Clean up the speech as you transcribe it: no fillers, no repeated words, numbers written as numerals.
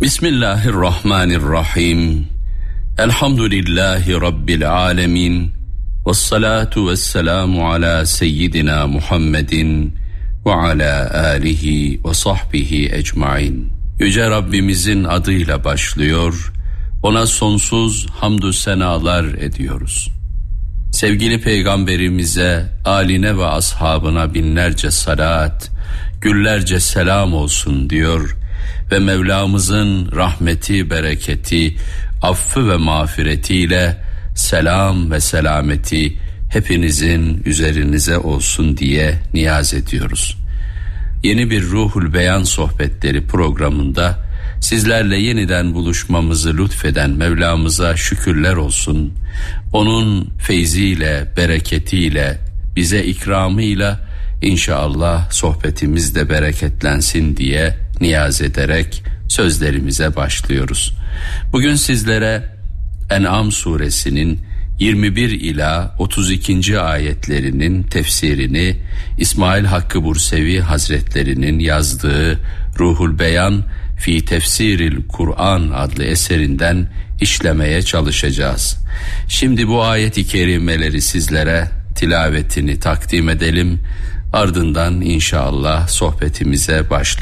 Bismillahirrahmanirrahim. Elhamdülillahi Rabbil alemin. Vessalatu vesselamu ala seyyidina Muhammedin ve ala alihi ve sahbihi ecmain. Yüce Rabbimizin adıyla başlıyor, ona sonsuz hamdü senalar ediyoruz. Sevgili Peygamberimize, âline ve ashabına binlerce salat, güllerce selam olsun diyor ve Mevlamızın rahmeti, bereketi, affı ve mağfiretiyle selam ve selameti hepinizin üzerinize olsun diye niyaz ediyoruz. Yeni bir Ruhul Beyan sohbetleri programında sizlerle yeniden buluşmamızı lütfeden Mevlamıza şükürler olsun. Onun feyziyle, bereketiyle, bize ikramıyla inşallah sohbetimiz de bereketlensin diye niyaz ederek sözlerimize başlıyoruz. Bugün sizlere En'am suresinin 21 ila 32. ayetlerinin tefsirini İsmail Hakkı Bursevi Hazretlerinin yazdığı Ruhul Beyan fi Tefsiril Kur'an adlı eserinden işlemeye çalışacağız. Şimdi bu ayet-i kerimeleri sizlere tilavetini takdim edelim. Ardından inşallah sohbetimize başlayalım.